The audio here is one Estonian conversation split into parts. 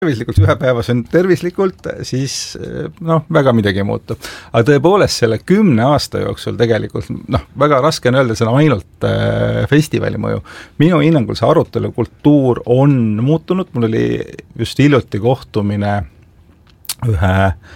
tervislikult, ühe päeva söön tervislikult, siis väga midagi muutub. Aga tõepoolest selle 10 aasta jooksul tegelikult, väga raske on öelda, see on ainult festivali mõju. Minu hinnangul see arutelukultuur on muutunud, mul oli just hiljuti kohtumine ühe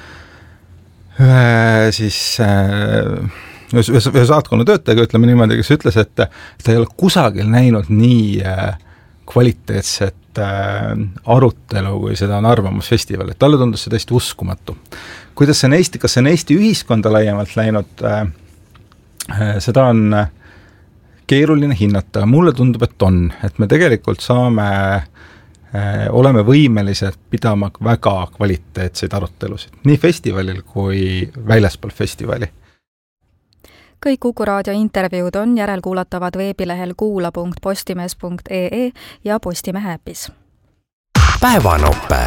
saatkonna töötajaga, ütleme niimoodi, kes ütles, et ta ei ole kusagil näinud nii kvaliteetset arutelu, kui seda on Arvamusfestival, et talle tundus see tõesti uskumatu. Kuidas see on kas see on Eesti ühiskonda laiemalt läinud, seda on keeruline hinnata, mulle tundub, et on, et me tegelikult oleme võimelised pidama väga kvaliteetseid arutelusid, nii festivalil kui väljaspool festivali. Kõik Kuku Raadio intervjuud on järelkuulatavad veebilehel kuula.postimees.ee ja Postimehe äpis. Päevanoppe.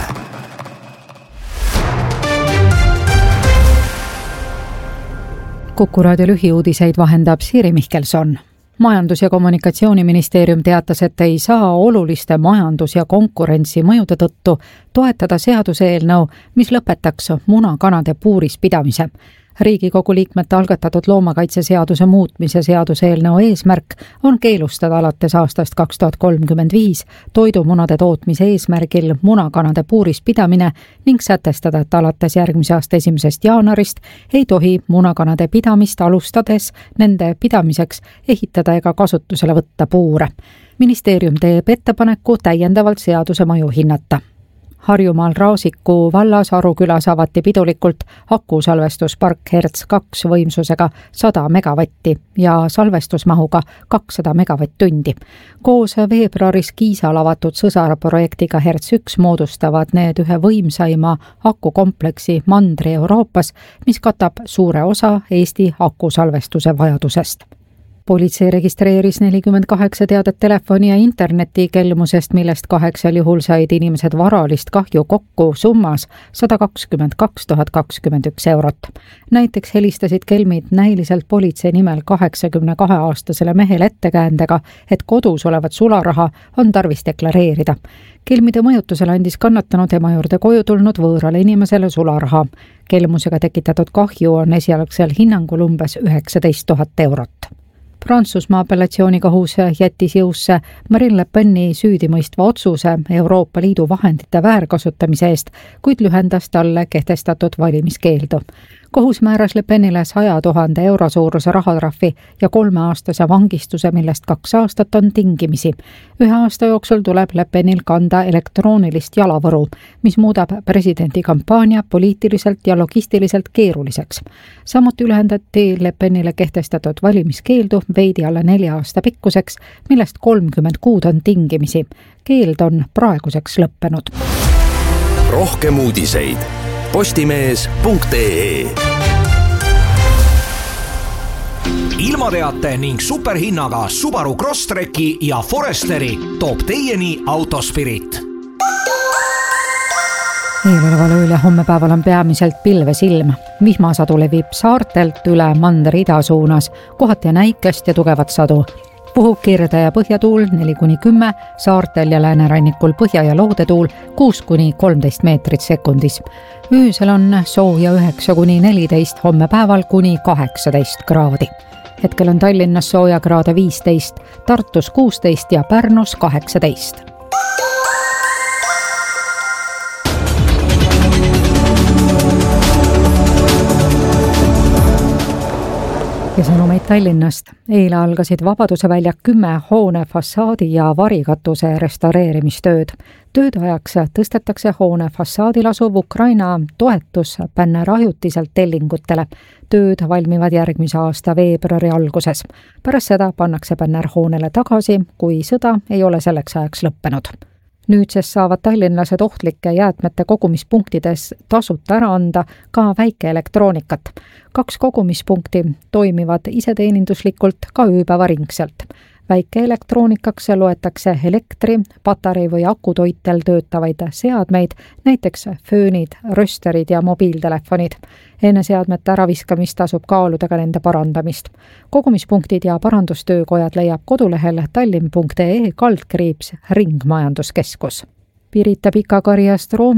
Kuku Raadio lühiuudiseid vahendab Siiri Mihkelson. Majandus- ja Kommunikatsiooniministeerium teatas, et ei saa oluliste majandus- ja konkurentsi mõjude tõttu toetada seaduseelnõu, mis lõpetaks munakanade puuris pidamise. Riigikogu liikmete algatatud loomakaitseseaduse muutmise seaduseelnõu eesmärk on keelustada alates aastast 2035 toidumunade tootmise eesmärgil munakanade puuris pidamine ning sätestada, et alates järgmise aasta 1. jaanuarist ei tohi munakanade pidamist alustades nende pidamiseks ehitada ega kasutusele võtta puure. Ministeerium teeb ettepaneku täiendavalt seaduse mõju hinnata. Harjumaal Raasiku vallas Arukülas avati pidulikult akusalvestuspark Hertz 2 võimsusega 100 megavatti ja salvestusmahuga 200 megavatt-tundi. Koos veebruaris Kiisal avatud sõsaraprojektiga Hertz 1 moodustavad need ühe võimsaima akukompleksi Mandri-Euroopas, mis katab suure osa Eesti akusalvestuse vajadusest. Politsei registreeris 48 teadet telefoni- ja internetikelmusest, millest 8 juhul said inimesed varalist kahju kokku summas 122 021 eurot. Näiteks helistasid kelmid näiliselt politsei nimel 82-aastasele mehele ettekäändega, et kodus olevat sularaha on tarvis deklareerida. Kelmide mõjutusel andis kannatanud ema juurde koju tulnud võõrale inimesele sularaha. Kelmusega tekitatud kahju on esialgsel hinnangul umbes 19 000 eurot. Prantsusmaa apellatsioonikohus jättis jõusse Marine Le Peni süüdimõistva otsuse Euroopa Liidu vahendite väärkasutamise eest, kuid lühendas talle kehtestatud valimiskeeldu. Kohus määras Le Penile 100 000 euro suuruse rahatrahvi ja 3-aastase vangistuse, millest 2 aastat on tingimisi. 1 aasta jooksul tuleb Le Penil kanda elektroonilist jalavõru, mis muudab presidendi kampaania poliitiliselt ja logistiliselt keeruliseks. Samuti lühendati Le Penile kehtestatud valimiskeeldu veidi alla 4 aasta pikkuseks, millest 30 kuud on tingimisi. Keeld on praeguseks lõppenud. Rohkem uudiseid postimees.ee. Ilmateate ning superhinnaga Subaru Crosstreki ja Foresteri toob teieni Autospirit. Eeloleval ööl ja hommepäeval on peamiselt pilvesilm. Vihmasadu levib saartelt üle Mandri-ida suunas, kohati näikest ja tugevat sadu. Puhub kirde- ja põhjatuul 4-10, saartel ja läänerannikul põhja- ja loodetuul 6-13 meetrit sekundis. Öösel on sooja 9-14, hommepäeval kuni 18 kraadi. Hetkel on Tallinnas sooja kraade 15, Tartus 16 ja Pärnus 18. Ja sõnumeid Tallinnast. Eile algasid Vabaduse väljak 10 hoone fassaadi ja varikatuse restaureerimistööd. Tööde ajaks tõstetakse hoone fassaadil asuv Ukraina toetusbänner ajutiselt tellingutele. Tööd valmivad järgmise aasta veebruari alguses. Pärast seda pannakse bänner hoonele tagasi, kui sõda ei ole selleks ajaks lõppenud. Nüüdsest saavad tallinlased ohtlike jäätmete kogumispunktides tasuta ära anda ka väikeelektroonikat. 2 kogumispunkti toimivad iseteeninduslikult ka ööpäevaringselt. Väikeelektroonikaks loetakse elektri, patarei või akutoitel töötavaid seadmeid, näiteks föönid, rösterid ja mobiiltelefonid. Enne seadmete äraviskamist tasub kaaluda ka nende parandamist. Kogumispunktid ja parandustöökojad leiab kodulehel tallinn.ee/ringmajanduskeskus. Pirita Pikakarjast